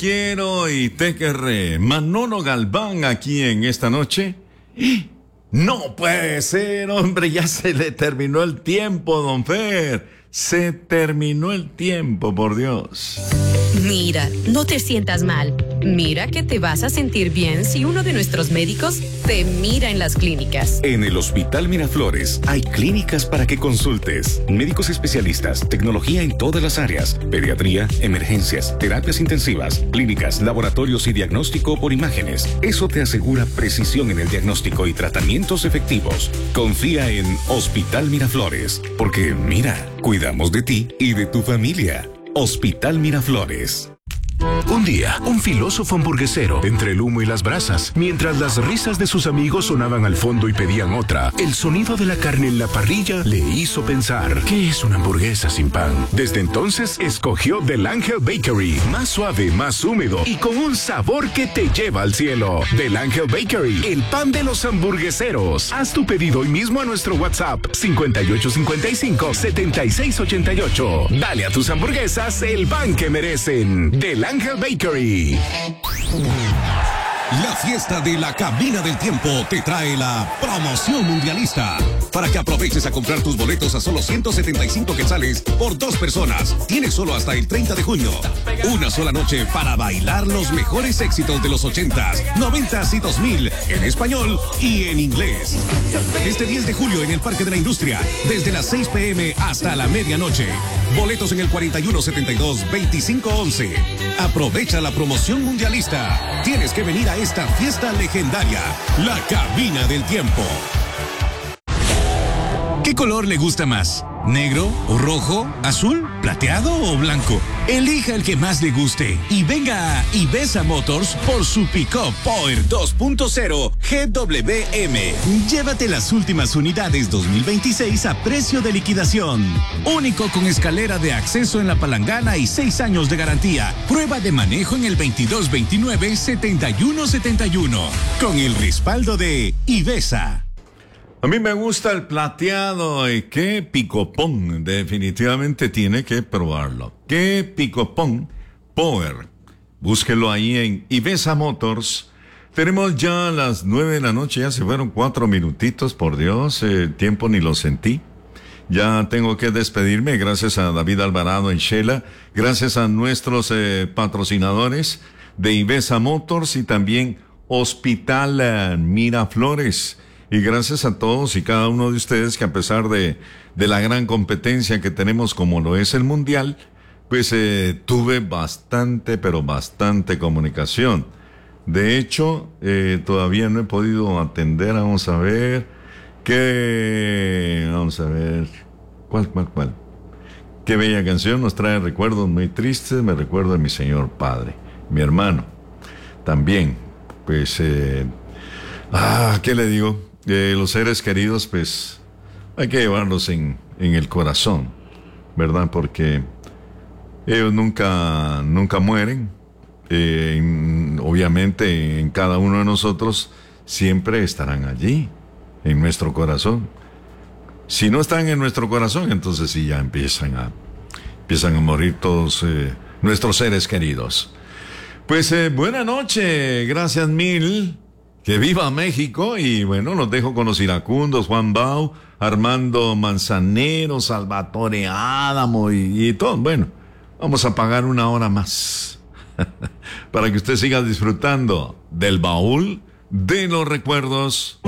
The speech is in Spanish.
quiero y te querré. Manolo Galván aquí en esta noche. No puede ser, hombre, ya se le terminó el tiempo, don Fer. Se terminó el tiempo, por Dios. Mira, no te sientas mal. Mira que te vas a sentir bien si uno de nuestros médicos te mira en las clínicas. En el Hospital Miraflores hay clínicas para que consultes. Médicos especialistas, tecnología en todas las áreas, pediatría, emergencias, terapias intensivas, clínicas, laboratorios y diagnóstico por imágenes. Eso te asegura precisión en el diagnóstico y tratamientos efectivos. Confía en Hospital Miraflores, porque mira, cuidamos de ti y de tu familia. Hospital Miraflores. Un día, un filósofo hamburguesero, entre el humo y las brasas, mientras las risas de sus amigos sonaban al fondo y pedían otra, el sonido de la carne en la parrilla le hizo pensar, ¿qué es una hamburguesa sin pan? Desde entonces, escogió Del Ángel Bakery, más suave, más húmedo y con un sabor que te lleva al cielo. Del Ángel Bakery, el pan de los hamburgueseros. Haz tu pedido hoy mismo a nuestro WhatsApp, 5855-7688. Dale a tus hamburguesas el pan que merecen. Del Ángel Bakery. La fiesta de la Cabina del Tiempo te trae la promoción mundialista. Para que aproveches a comprar tus boletos a solo 175 quetzales por 2 personas. Tienes solo hasta el 30 de junio. Una sola noche para bailar los mejores éxitos de los 80s, 90s y 2000 en español y en inglés. Este 10 de julio en el Parque de la Industria, desde las 6 p.m. hasta la medianoche. Boletos en el 4172-2511. Aprovecha la promoción mundialista. Tienes que venir a esta fiesta legendaria, la Cabina del Tiempo. ¿Qué color le gusta más? ¿Negro o rojo? ¿Azul? ¿Plateado o blanco? Elija el que más le guste y venga a Ivesa Motors por su Pick-up Power 2.0 GWM. Llévate las últimas unidades 2026 a precio de liquidación. Único con escalera de acceso en la palangana y 6 años de garantía. Prueba de manejo en el 2229-7171. Con el respaldo de Ivesa. A mí me gusta el plateado y qué picopón, definitivamente tiene que probarlo. Qué picopón Power. Búsquelo ahí en Ivesa Motors. Tenemos ya las 9 de la noche, ya se fueron 4 minutitos, por Dios, el tiempo ni lo sentí. Ya tengo que despedirme, gracias a David Alvarado en Shela, gracias a nuestros patrocinadores de Ivesa Motors y también Hospital Miraflores. Y gracias a todos y cada uno de ustedes que a pesar de la gran competencia que tenemos como lo es el Mundial, pues tuve bastante, pero bastante comunicación. De hecho, todavía no he podido atender, vamos a ver, ¿cuál? Qué bella canción, nos trae recuerdos muy tristes, me recuerdo de mi señor padre, mi hermano, también, pues, ¿qué le digo? Los seres queridos, pues, hay que llevarlos en el corazón, ¿verdad? Porque ellos nunca mueren. Obviamente, en cada uno de nosotros siempre estarán allí, en nuestro corazón. Si no están en nuestro corazón, entonces sí ya empiezan a morir todos nuestros seres queridos. Pues, buena noche, gracias mil. Que viva México, y bueno, los dejo con los iracundos, Juan Bau, Armando Manzanero, Salvatore Adamo y todo. Bueno, vamos a pagar 1 hora más para que usted siga disfrutando del baúl de los recuerdos